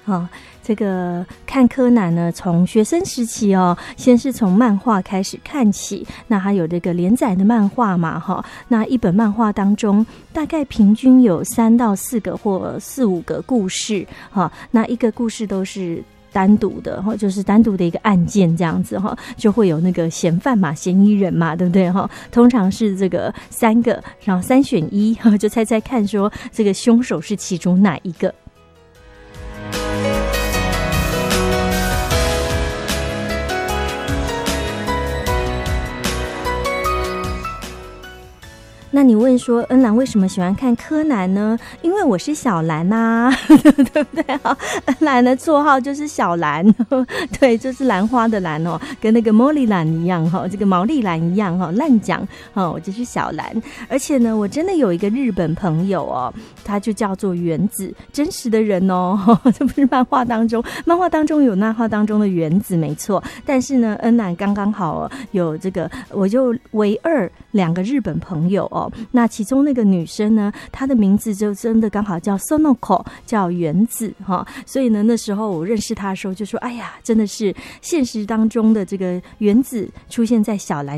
这个看柯南呢，从学生时期先是从漫画开始看起，那还有这个连载的漫画嘛那一本漫画当中大概平均有3到4个或4、5个故事那一个故事都是单独的就是单独的一个案件这样子就会有那个嫌犯嘛，嫌疑人嘛，对不对通常是这个3个，然后3选1就猜猜看说这个凶手是其中哪一个。那你问说恩兰为什么喜欢看柯南呢？因为我是小兰啊对不对恩兰的绰号就是小兰对，就是兰花的兰跟那个茉莉兰一样这个毛利兰一样烂讲我就是小兰。而且呢，我真的有一个日本朋友他就叫做原子，真实的人这不是漫画当中，漫画当中有漫画当中的原子没错，但是呢恩兰刚刚好有这个，我就唯二2个日本朋友那其中那个女生呢，她的名字就真的刚好叫 Sonoko， 叫原子所以呢那时候我认识她的时候就说，哎呀，真的是现实当中的这个原子出现在小兰